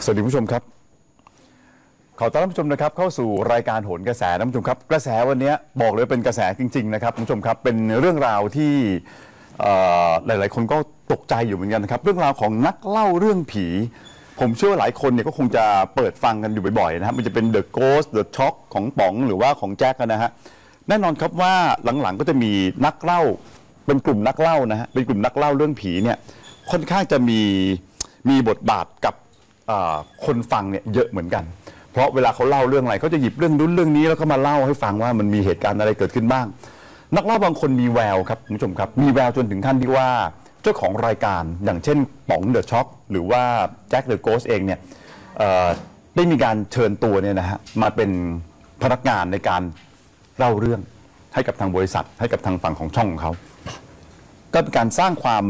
สวัสดีผู้ชมครับขอต้อนรับผู้ชมนะครับเข้าสู่รายการโหนกระแสนะผู้ชมครับกระแสวันนี้บอกเลยเป็นกระแสจริงๆนะครับผู้ชมครับเป็นเรื่องราวที่หลายๆคนก็ตกใจอยู่เหมือนกันนะครับเรื่องราวของนักเล่าเรื่องผีผมเชื่อว่าหลายคนเนี่ยก็คงจะเปิดฟังกันอยู่บ่อยๆนะครับมันจะเป็น The Ghost The Shock ของป๋องหรือว่าของแจ็คนะฮะแน่นอนครับว่าหลังๆก็จะมีนักเล่าเป็นกลุ่มนักเล่านะฮะเป็นกลุ่มนักเล่าเรื่องผีเนี่ยค่อนข้างจะมีบทบาทกับคนฟังเนี่ยเยอะเหมือนกันเพราะเวลาเขาเล่าเรื่องอะไรเขาจะหยิบเรื่องนู้นเรื่องนี้แล้วก็มาเล่าให้ฟังว่ามันมีเหตุการณ์อะไรเกิดขึ้นบ้างนักเล่าบางคนมีแววครับคุณผู้ชมครับมีแววจนถึงขั้นที่ว่าเจ้าของรายการอย่างเช่นป๋องเดอะช็อคหรือว่าแจ็คเดอะโกสเองเนี่ยได้มีการเชิญตัวเนี่ยนะฮะมาเป็นพนักงานในการเล่าเรื่องให้กับทางบริษัทให้กับทางฝั่งของช่องของเขาก็เป็นการสร้างความ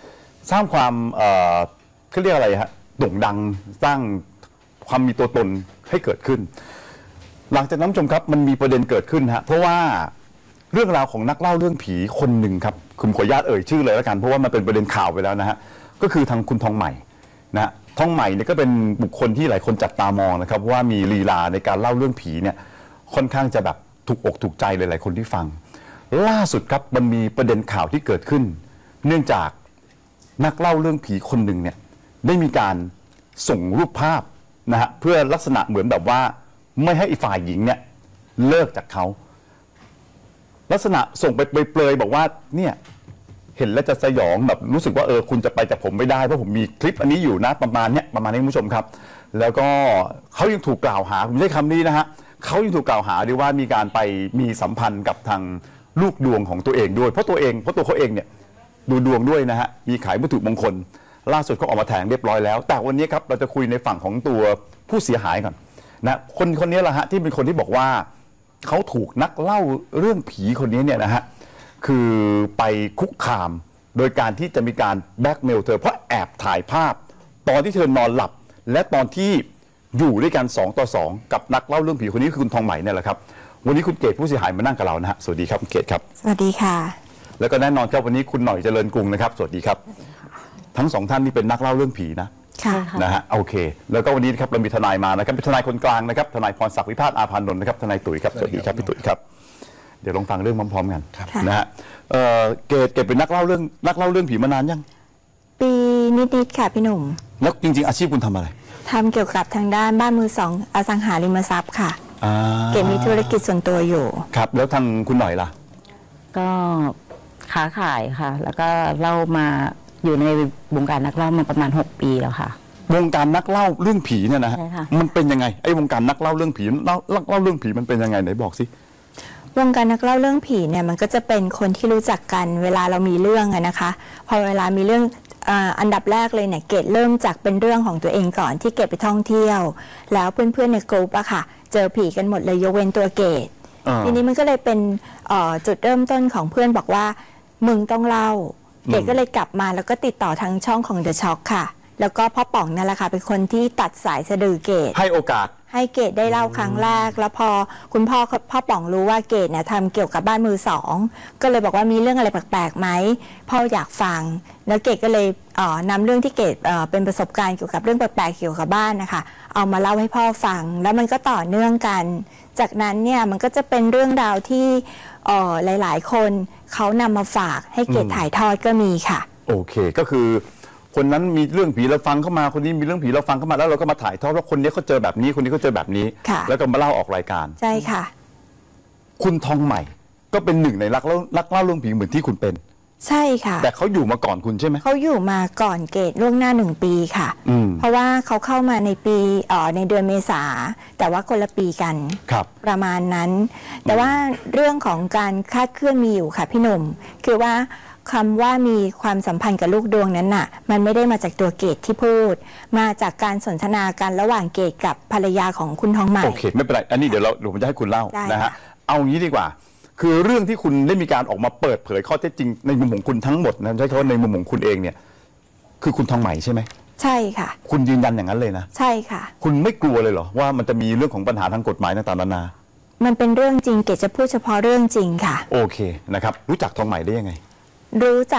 เขาเรียกอะไรฮะโด่งดังสร้างความมีตัวตนให้เกิดขึ้นหลังจากนั้นชมครับมันมีประเด็นเกิดขึ้นฮะเพราะว่าเรื่องราวของนักเล่าเรื่องผีคนหนึ่งครับผมขออนุญาตเอ่ยชื่อเลยแล้วกันเพราะว่ามันเป็นประเด็นข่าวไปแล้วนะฮะก็คือทางคุณทองใหม่นะทองใหม่เนี่ยก็เป็นบุคคลที่หลายคนจับตามองนะครับว่ามีลีลาในการเล่าเรื่องผีเนี่ยค่อนข้างจะแบบถูกอกถูกใจหลายๆคนที่ฟังล่าสุดครับมันมีประเด็นข่าวที่เกิดขึ้นเนื่องจากนักเล่าเรื่องผีคนหนึ่งเนี่ยได้มีการส่งรูปภาพนะฮะเพื่อลักษณะเหมือนแบบว่าไม่ให้อีฝ่ายหญิงเนี่ยเลิกจากเขาลักษณะส่งไปเปลยๆบอกว่าเนี่ยเห็นแล้วจะสยองแบบรู้สึกว่าคุณจะไปจากผมไม่ได้เพราะผมมีคลิปอันนี้อยู่นะประมาณนี้คุณผู้ชมครับแล้วก็เขายังถูกกล่าวหาผมใช้คำนี้นะฮะเขายังถูกกล่าวหาด้วยว่ามีการไปมีสัมพันธ์กับทางลูกดวงของตัวเองด้วยเพราะตัวเขาเองเนี่ยดูดวงด้วยนะฮะมีขายวัตถุมงคลล่าสุดเขาออกมาแถลงเรียบร้อยแล้วแต่วันนี้ครับเราจะคุยในฝั่งของตัวผู้เสียหายก่อนนะคนนี้แหละฮะที่เป็นคนที่บอกว่าเขาถูกนักเล่าเรื่องผีคนนี้เนี่ยนะฮะคือไปคุกคามโดยการที่จะมีการแบล็กเมลเธอเพราะแอบถ่ายภาพตอนที่เธอนอนหลับและตอนที่อยู่ด้วยกัน2 ต่อ 2กับนักเล่าเรื่องผีคนนี้คือคุณทองใหม่เนี่ยแหละครับวันนี้คุณเกศผู้เสียหายมานั่งกับเรานะฮะสวัสดีครับคุณเกศครับสวัสดีค่ะแล้วก็แน่นอนครับวันนี้คุณหน่อยเจริญกรุงนะครับสวัสดีครับทั้ง2ท่านนี่เป็นนักเล่าเรื่องผีนะค่ะนะฮะโอเคแล้วก็วันนี้ครับเรามีทนายมานะครับเป็นทนายคนกลางนะครับทนายพรศักดิ์วิพาทอาภานนท์นะครับทนายตุ๋ยครับสวัสดีครับพี่ตุ๋ยครับเดี๋ยวลองฟังเรื่องพร้อมๆกันนะฮะเกศเป็นนักเล่าเรื่องผีมานานยังปีนิดๆค่ะพี่หนุ่มแล้วจริงๆอาชีพคุณทำอะไรทำเกี่ยวกับทางด้านบ้านมือสองอสังหาริมทรัพย์ค่ะเกศมีธุรกิจส่วนตัวอยู่ครับแล้วทางคุณหน่อยล่ะก็ค้าขายค่ะแล้วก็เล่ามาอยู่ในวงการนักเล่ามาประมาณ6 ปีแล้วค่ะวงการนักเล่าเรื่องผีเนี่ยนะฮะมันเป็นยังไงไอ้วงการนักเล่าเรื่องผีเล่าเรื่องผีมันเป็นยังไงไหนบอกสิวงการนักเล่าเรื่องผีเนี่ยมันก็จะเป็นคนที่รู้จักกันเวลาเรามีเรื่องนะคะพอเวลามีเรื่องอันดับแรกเลยเนี่ยเกดเริ่มจากเป็นเรื่องของตัวเองก่อนที่เกดไปท่องเที่ยวแล้วเพื่อนๆในกลุ่มอะค่ะเจอผีกันหมดเลยยกเว้นตัวเกดทีนี้มันก็เลยเป็นจุดเริ่มต้นของเพื่อนบอกว่ามึงต้องเล่าเกดก็เลยกลับมาแล้วก็ติดต่อทางช่องของ The Shock ค่ะแล้วก็พ่อป๋องนั่นแหละค่ะเป็นคนที่ตัดสายสะดือเกดให้โอกาสให้เกดได้เล่าครั้งแรกแล้วพอคุณพ่อป๋องรู้ว่าเกดเนี่ยทำเกี่ยวกับบ้านมือสองก็เลยบอกว่ามีเรื่องอะไรแปลกๆไหมพ่ออยากฟังแล้วเกดก็เลยนำเรื่องที่เกดเป็นประสบการณ์เกี่ยวกับเรื่องแปลกๆเกี่ยวกับบ้านนะคะเอามาเล่าให้พ่อฟังแล้วมันก็ต่อเนื่องกันจากนั้นเนี่ยมันก็จะเป็นเรื่องราวที่หลายๆคนเขานำมาฝากให้เกดถ่ายทอดก็มีค่ะโอเคก็คือคนนั้นมีเรื่องผีเราฟังเข้ามาคนนี้มีเรื่องผีเราฟังเข้ามาแล้วเราก็มาถ่ายทอดว่าคนนี้เขาเจอแบบนี้คนนี้เขาเจอแบบนี้แล้วก็มาเล่าออกรายการใช่ค่ะคุณทองใหม่ก็เป็นหนึ่งในนักเล่าเรื่องผีเหมือนที่คุณเป็นใช่ค่ะแต่เขาอยู่มาก่อนคุณใช่ไหมเขาอยู่มาก่อนเกดล่วงหน้า1 ปีค่ะเพราะว่าเขาเข้ามาในปีในเดือนเมษาแต่ว่าคนละปีกันประมาณนั้นแต่ว่าเรื่องของการคาดเคลื่อนมีอยู่ค่ะพี่หนุ่มคือว่าคำว่ามีความสัมพันธ์กับลูกดวงนั้นน่ะมันไม่ได้มาจากตัวเกดที่พูดมาจากการสนทนากันระหว่างเกดกับภรรยาของคุณทองใหม่โอเคไม่เป็นไรอันนี้เดี๋ยวผมจะให้คุณเล่านะฮะเอางี้ดีกว่าคือเรื่องที่คุณได้มีการออกมาเปิดเผยข้อเท็จจริงในมุมของคุณทั้งหมดนะใช้คำว่าในมุมของคุณเองเนี่ยคือคุณทองใหม่ใช่ไหมใช่ค่ะคุณยืนยันอย่างนั้นเลยนะใช่ค่ะคุณไม่กลัวเลยเหรอว่ามันจะมีเรื่องของปัญหาทางกฎหมายต่างๆนานามันเป็นเรื่องจริงเกดจะพูดเฉพาะเรื่องจริงค่ะโอเคนะครับรู้จักทองใหม่ได้ยังไงรู้จัก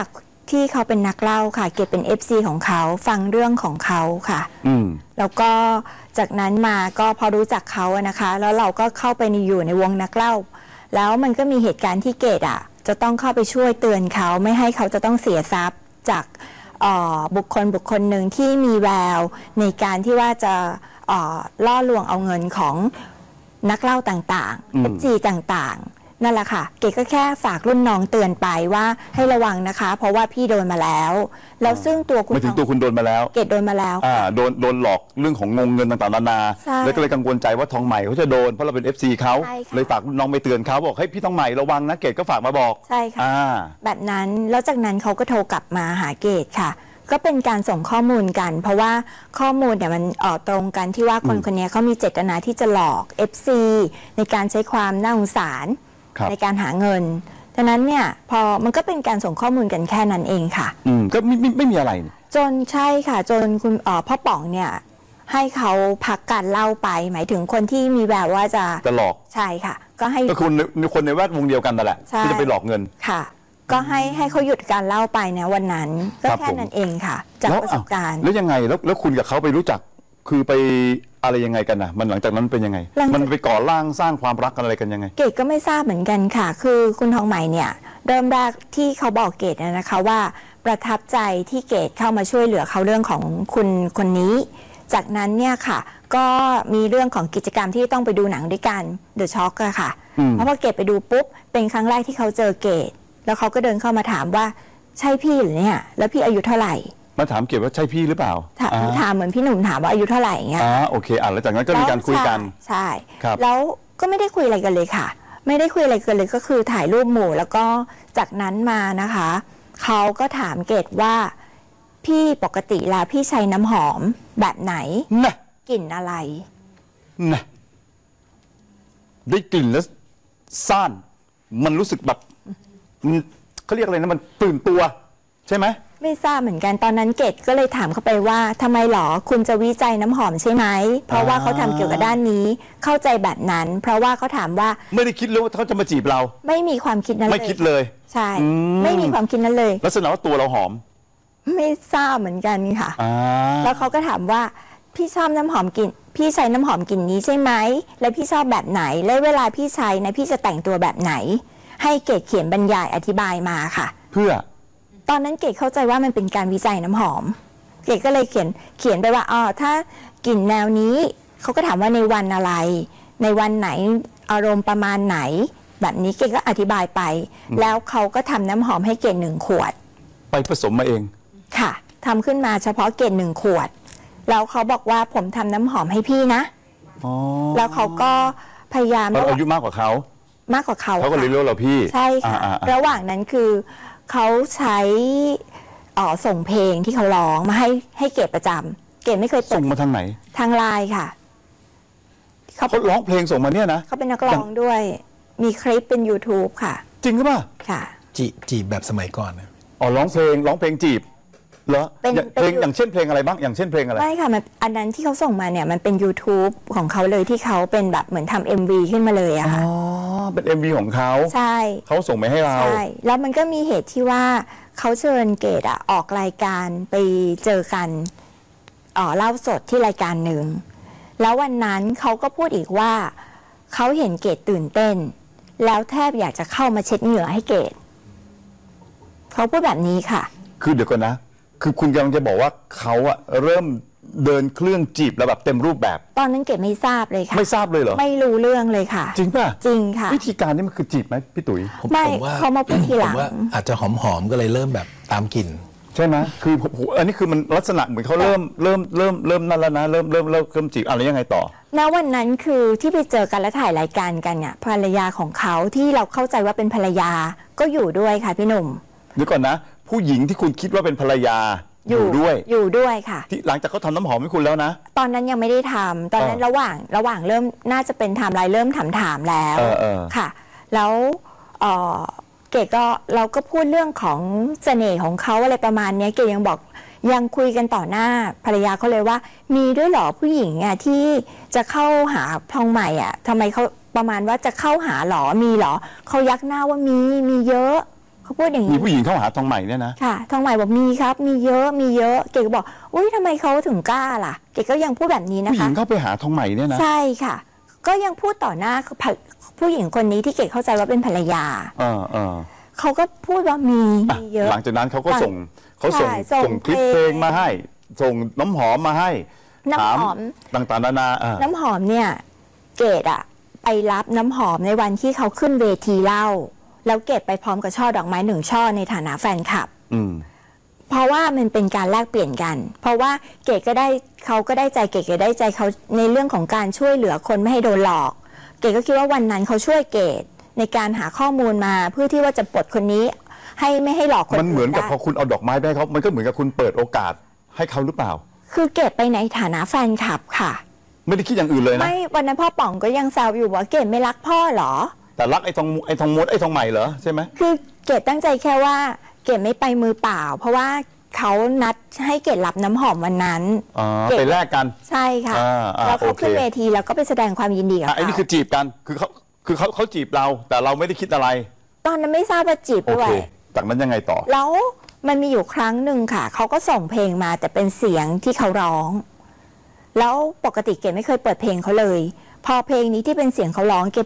ที่เขาเป็นนักเล่าค่ะเกดเป็น FC ของเขาฟังเรื่องของเขาค่ะอืมแล้วก็จากนั้นมาก็พอรู้จักเขาอะนะคะ แล้วเราก็เข้าไปอยู่ในวงนักเล่า แล้วมันก็มีเหตุการณ์ที่เกดอะจะต้องเข้าไปช่วยเตือนเขาไม่ให้เขาจะต้องเสียทรัพย์จากบุคคลหนึ่งที่มีแววในการที่ว่าจะล่อลวงเอาเงินของนักเล่าต่างๆ FG ต่างๆ นั่นแหละค่ะ เกดก็แค่ฝากรุ่นน้องเตือนไปว่าให้ระวังนะคะ เพราะว่าพี่โดนมาแล้วแล้วซึ่งตัวคุณไม่ถึงตัวคุณโดนมาแล้วเกดโดนมาแล้วโดนหลอกเรื่องของงงเงินต่างๆนานาใช่แล้วก็เลยกังวลใจว่าทองใหม่เขาจะโดนเพราะเราเป็น FC เขาใช่ค่ะเลยฝากรุ่นน้องไปเตือนเขาบอกให้พี่ทองใหม่ระวังนะเกดก็ฝากมาบอกใช่ค่ะอ่าแบบนั้นแล้วจากนั้นเขาก็โทรกลับมาหาเกดค่ะ ก็เป็นการส่งข้อมูลกัน เพราะว่าข้อมูลเนี่ยมันตรงกันที่ว่าคนคนนี้เขามีเจตนาที่จะหลอก FC ในการใช้ความน่าสงสารครับในการหาเงินดังนั้นเนี่ยพอมันก็เป็นการส่งข้อมูลกันแค่นั้นเองค่ะก็ไม่มีอะไรจนใช่ค่ะ จนคุณพ่อป๋องเนี่ยให้เขาพักการเล่าไป หมายถึงคนที่มีแววว่าจะจะหลอกใช่ค่ะ ก็ให้ก็คือคนในแวดวงเดียวกันนั่นแหละใช่ที่จะไปหลอกเงินค่ะ ก็ให้เขาหยุดการเล่าไปนะวันนั้นก็ครับแค่นั้นเองค่ะ จากแล้วประสบการณ์แล้วยังไงแล้วคุณกับเขาไปรู้จักคือไปอะไรยังไงกันนะมันหลังจากนั้นเป็นยังไงหลังจากมันไปก่อร่างสร้างความรักกันอะไรกันยังไงเกดก็ไม่ทราบเหมือนกันค่ะ คือคุณทองใหม่เนี่ยเริ่มแรกที่เขาบอกเกดนะคะว่าประทับใจที่เกดเข้ามาช่วยเหลือเขาเรื่องของคุณคนนี้ จากนั้นเนี่ยค่ะ ก็มีเรื่องของกิจกรรมที่ต้องไปดูหนังด้วยกันเดอะช็อคอะค่ะ เพราะพอเกดไปดูปุ๊บเป็นครั้งแรกที่เขาเจอเกดแล้วเขาก็เดินเข้ามาถามว่าใช่พี่หรือเนี่ยแล้วพี่อายุเท่าไหร่มาถามเก็บว่าใช่พี่หรือเปล่าถามเหมือนพี่หนุ่มถามว่าอายุเท่าไหร่อย่างเงี้ยโอเคแล้วจากนั้นก็มีการคุยกันใช่ครับแล้วก็ไม่ได้คุยอะไรกันเลยค่ะ ไม่ได้คุยอะไรกันเลยก็คือถ่ายรูปหมู่แล้วก็จากนั้นมานะคะเขาก็ถามเกดว่าพี่ปกติแล้วพี่ใช้น้ำหอมแบบไหนนะกลิ่นอะไรนะได้กลิ่นแล้วซ่านมันรู้สึกแบบเขาเรียกอะไรนะมันตื่นตัว ใช่ไหมไม่ทราบเหมือนกันตอนนั้นเกดก็เลยถามเขาไปว่าทำไมหรอคุณจะวิจัยน้ำหอมใช่ไหมเพราะว่าเขาทำเกี่ยวกับด้านนี้เข้าใจแบบนั้น เพราะว่าเขาถามว่าไม่ได้คิดเลยว่าเขาจะมาจีบเราไม่มีความคิดนั้นเลยไม่คิดเลยใช่ ไม่มีความคิดนั้นเลยลักษณะว่าตัวเราหอมไม่ทราบเหมือนกันค่ะอ่าแล้วเขาก็ถามว่าพี่ชอบน้ำหอมกลิ่นพี่ใช้น้ำหอมกลิ่นนี้ใช่ไหมแล้วพี่ชอบแบบไหนแล้วเวลาพี่ใช้นะพี่จะแต่งตัวแบบไหน ให้เกดเขียนบรรยายอธิบายมาค่ะเพื่อตอนนั้นเกดเข้าใจว่ามันเป็นการวิจัยน้ำหอม เกดก็เลยเขียนไปว่าถ้ากลิ่นแนวนี้เขาก็ถามว่าในวันอะไร ในวันไหนอารมณ์ประมาณไหน แบบนี้เกดก็อธิบายไป แล้วเขาก็ทำน้ำหอมให้เกด1 ขวดไปผสมมาเองค่ะทำขึ้นมาเฉพาะเกด1 ขวด แล้วเขาบอกว่าผมทำน้ำหอมให้พี่นะอ๋อแล้วเขาก็พยายามเราอายุมากกว่าเขามากกว่าเขาเขาก็เลยค่ะเรียกเราพี่ใช่ค่ะ ระหว่างนั้นคือเขาใช้ส่งเพลงที่เขาร้องมาให้เกดประจำเกดไม่เคยเปิส่ดงมาทางไหนทางไลน์ค่ะ เขาเขาร้องเพลงส่งมาเนี่ยนะเขาเป็นนักร้องด้วย มีคลิปเป็น YouTube ค่ะจริงหรือเปล่าค่ะจีบแบบสมัยก่อนนะอ๋อร้องเพลงจีบเหรอเป็นเพลงอย่างเช่นเพลงอะไรบ้างอย่างเช่นเพลงอะไรไม่ค่ะมันอันนั้นที่เขาส่งมาเนี่ยมันเป็น YouTube ของเขาเลยที่เขาเป็นแบบเหมือนทำ MV ขึ้นมาเลยอะค่ะอ๋อเป็น MV ของเขาใช่เขาส่งไปให้เราใช่ แล้วมันก็มีเหตุที่ว่าเขาเชิญเกดออกรายการไปเจอกันเล่าสดที่รายการหนึ่ง แล้ววันนั้นเขาก็พูดอีกว่าเขาเห็นเกดตื่นเต้น แล้วแทบอยากจะเข้ามาเช็ดเหงื่อให้เกดเขาพูดแบบนี้ค่ะคือเดี๋ยวก่อนนะ คือคุณกำลังจะบอกว่าเขาอะเริ่มเดินเครื่องจีบเราแบบเต็มรูปแบบตอนนั้นเกดไม่ทราบเลยค่ะไม่ทราบเลยเหรอไม่รู้เรื่องเลยค่ะจริงป่ะจริงค่ะวิธีการนี้มันคือจีบไหมพี่ตุ๋ยไม่ผมว่าเขามาพูดทีหผลัมงว่าอาจจะหอมๆก็เลยเริ่มแบบตามกลิ่นใช่ไหมคือผมอันนี้คือมันลักษณะเหมือนเขาเริ่มนั่นแล้วนะเริ่มจีบอะไรยังไงต่อณวันนั้นคือที่ไปเจอกันและถ่ายรายการกันเนี่ยภรรยาของเขาที่เราเข้าใจว่าเป็นภรรยาก็อยู่ด้วยค่ะพี่หนุ่มเดี๋ยวก่อนนะ ผู้หญิงที่คุณคิดว่าเป็นภรรยาอยู่ด้วยอยู่ด้วยค่ะที่หลังจากเขาทำน้ำหอมให้คุณแล้วนะตอนนั้นยังไม่ได้ทำตอนนั้นระหว่างเริ่มน่าจะเป็นไทม์ไลน์เริ่มถามแล้วเออค่ะ แล้วเกดก็เราก็พูดเรื่องของเสน่ห์ของเขาอะไรประมาณเนี้ยเกดยังบอกยังคุยกันต่อหน้าภรรยาเขาเลยว่า มีด้วยเหรอผู้หญิงอ่ะที่จะเข้าหาทองใหม่อ่ะทำไมเขาประมาณว่าจะเข้าหาหรอมีหรอเขายักหน้าว่ามีเยอะเขาพูดอย่างมีนี้ผู้หญิงเข้าหาทองใหม่เนี่ยนะค่ะทองใหม่บอกมีครับมีเยอะมีเยอะเกดก็บอกอุ้ยทำไมเขาถึงกล้าล่ะเกดก็ยังพูดแบบนี้นะผู้หญิคะงเข้าไปหาทองใหม่เนี่ยนะใช่ค่ะ ก็ยังพูดต่อหน้าผู้หญิงคนนี้ที่เกดเข้าใจว่าเป็นภรรยาเออเขาก็พูดว่ามีเยอะหลังจากนั้นเขาก็ส่งใช่ส่งคลิปเพลงมาให้ ส่งน้ำหอมมาให้น้ำหอมถามต่างๆนานาน้ำหอมเนี่ยเกดอะไปรับน้ำหอมในวันที่เขาขึ้นเวทีเล่าแล้วเกดไปพร้อมกับช่อดอกไม้1 ช่อในฐานะแฟนคลับ เพราะว่ามันเป็นการแลกเปลี่ยนกัน เพราะว่าเกดก็ได้เขาก็ได้ใจเกดก็ได้ใจเขาในเรื่องของการช่วยเหลือคนไม่ให้โดนหลอก เกดก็คิดว่าวันนั้นเขาช่วยเกดในการหาข้อมูลมาเพื่อที่ว่าจะปลดคนนี้ให้ไม่ให้หลอกคนมันเหมือนกับได้พอคุณเอาดอกไม้ไปให้เขามันก็เหมือนกับคุณเปิดโอกาสให้เขาหรือเปล่าคือเกดไปในฐานะแฟนคลับค่ะไม่ได้คิดอย่างอื่นเลยนะไม่วันนั้นพ่อป๋องก็ยังแซวอยู่ว่าเกดไม่รักพ่อเหรอแต่รักไอ้ทองมดไอ้ทองใหม่เหรอใช่ไหมคือเกดตั้งใจแค่ว่าเกดไม่ไปมือเปล่า เพราะว่าเขานัดให้เกดรับน้ำหอมวันนั้น เกดไปแลกกันใช่ค่ะ แล้วเขาโอเคขึ้นเวทีแล้วก็ไปแสดงความยินดีกับไอ้นี่เขาคือจีบกันคือเขาจีบเรา แต่เราไม่ได้คิดอะไรตอนนั้นไม่ทราบว่าจีบโอด้วเคยจากนั้นยังไงต่อแล้วมันมีอยู่ครั้งหนึ่งค่ะเขาก็ส่งเพลงมาแต่เป็นเสียงที่เขาร้อง แล้วปกติเกดไม่เคยเปิดเพลงเขาเลย พอเพลงนี้ที่เป็นเสียงเขาร้องเกด